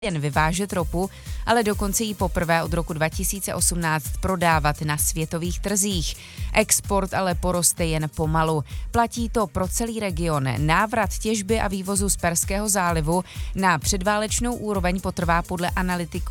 jen vyvážet ropu, ale dokonce ji poprvé od roku 2018 prodávat na světových trzích. Export ale poroste jen pomalu. Platí to pro celý region. Návrat těžby a vývozu z Perského zálivu na předválečnou úroveň potrvá podle analytiků